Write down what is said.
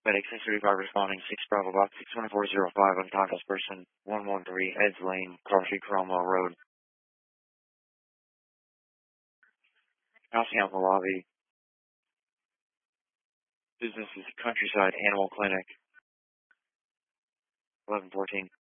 Medic 635 responding, 6 Bravo Box 61405, unconscious person, 113 Eds Lane, Carter Cromwell Road. Passing out in the lobby. Business is Countryside Animal Clinic, 1114.